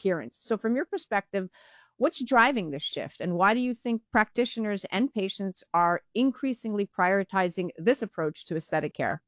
adherence. So from your perspective, what's driving this shift, and why do you think practitioners and patients are increasingly prioritizing this approach to aesthetic care?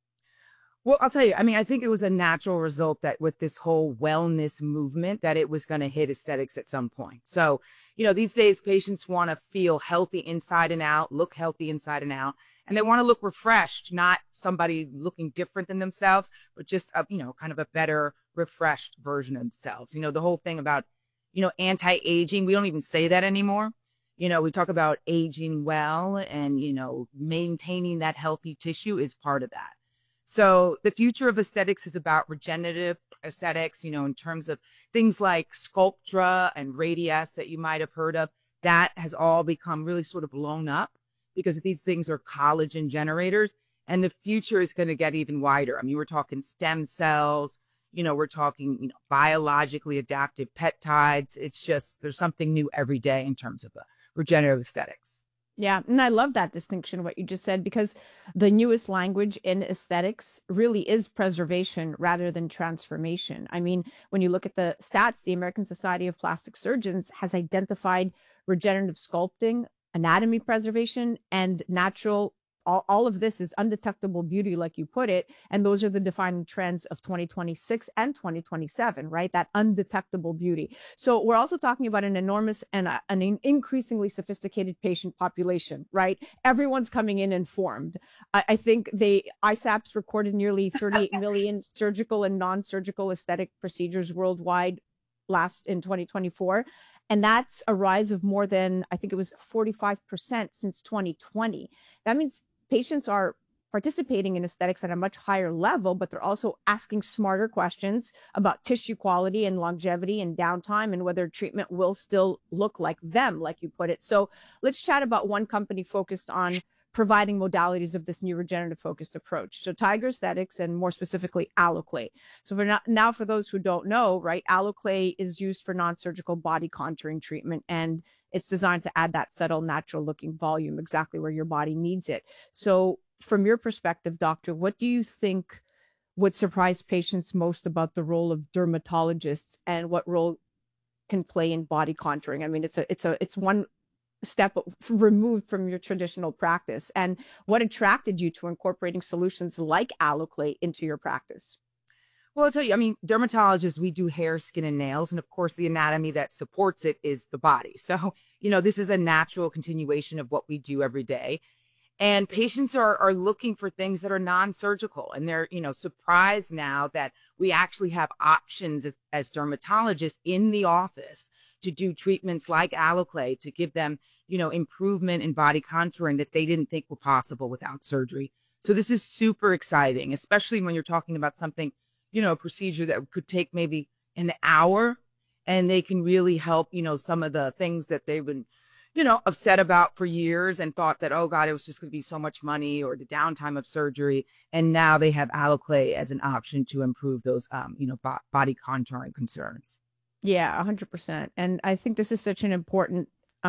Well, I'll tell you, I mean, I think it was a natural result that with this whole wellness movement that it was going to hit aesthetics at some point. So, these days patients want to feel healthy inside and out, look healthy inside and out, and they want to look refreshed, not somebody looking different than themselves, but just kind of a better refreshed version of themselves. The whole thing about, anti-aging, we don't even say that anymore. We talk about aging well and, maintaining that healthy tissue is part of that. So the future of aesthetics is about regenerative aesthetics, in terms of things like Sculptra and Radiesse that you might have heard of. That has all become really sort of blown up because these things are collagen generators, and the future is going to get even wider. I mean, we're talking stem cells, we're talking, biologically adaptive peptides. It's just, there's something new every day in terms of regenerative aesthetics. Yeah, and I love that distinction, what you just said, because the newest language in aesthetics really is preservation rather than transformation. I mean, when you look at the stats, the American Society of Plastic Surgeons has identified regenerative sculpting, anatomy preservation, and natural. All of this is undetectable beauty, like you put it. And those are the defining trends of 2026 and 2027, right? That undetectable beauty. So we're also talking about an enormous and an increasingly sophisticated patient population, right? Everyone's coming in informed. I think ISAPS recorded nearly 38 million surgical and non-surgical aesthetic procedures worldwide last in 2024. And that's a rise of more than, I think it was 45% since 2020. That means patients are participating in aesthetics at a much higher level, but they're also asking smarter questions about tissue quality and longevity and downtime and whether treatment will still look like them, like you put it. So let's chat about one company focused on providing modalities of this new regenerative focused approach. So Tiger Aesthetics, and more specifically Aloclay. So now for those who don't know, right, Aloclay is used for non-surgical body contouring treatment, and it's designed to add that subtle, natural looking volume exactly where your body needs it. So from your perspective, doctor, what do you think would surprise patients most about the role of dermatologists and what role can play in body contouring? I mean, it's one step removed from your traditional practice. And what attracted you to incorporating solutions like Aloclay into your practice? Well, I'll tell you, I mean, dermatologists, we do hair, skin, and nails. And of course, the anatomy that supports it is the body. So, this is a natural continuation of what we do every day. And patients are looking for things that are non-surgical. And they're, surprised now that we actually have options as dermatologists in the office to do treatments like Aloclay to give them, improvement in body contouring that they didn't think were possible without surgery. So this is super exciting, especially when you're talking about something, a procedure that could take maybe an hour, and they can really help, some of the things that they've been, upset about for years and thought that, oh God, it was just going to be so much money or the downtime of surgery. And now they have Aloclay as an option to improve those, body contouring concerns. Yeah, 100%. And I think this is such an important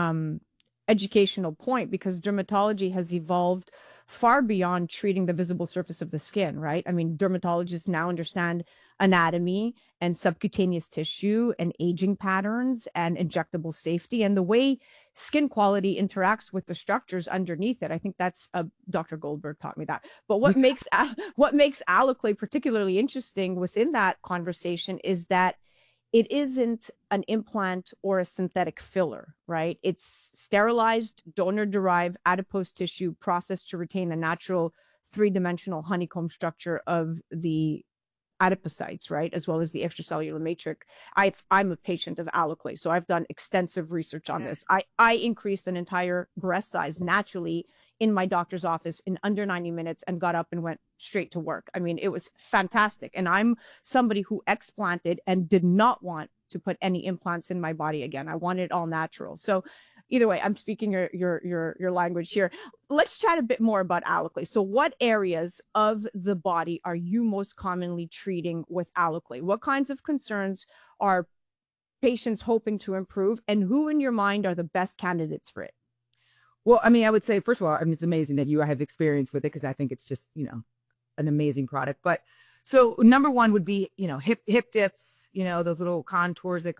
educational point, because dermatology has evolved far beyond treating the visible surface of the skin, right? I mean, dermatologists now understand anatomy and subcutaneous tissue and aging patterns and injectable safety and the way skin quality interacts with the structures underneath it. I think that's Dr. Goldberg taught me that. But what makes Aloclay particularly interesting within that conversation is that it isn't an implant or a synthetic filler, right? It's sterilized, donor-derived adipose tissue processed to retain the natural three-dimensional honeycomb structure of the adipocytes, right? As well as the extracellular matrix. I'm a patient of Aloclay, so I've done extensive research on this. I increased an entire breast size naturally in my doctor's office in under 90 minutes and got up and went straight to work. I mean, it was fantastic. And I'm somebody who explanted and did not want to put any implants in my body again. I wanted it all natural. So either way, I'm speaking your language here. Let's chat a bit more about Aloclay. So what areas of the body are you most commonly treating with Aloclay? What kinds of concerns are patients hoping to improve, and who in your mind are the best candidates for it? Well, I mean, I would say, first of all, I mean, it's amazing that you have experience with it, because I think it's just, an amazing product. But so number one would be, hip dips, those little contours that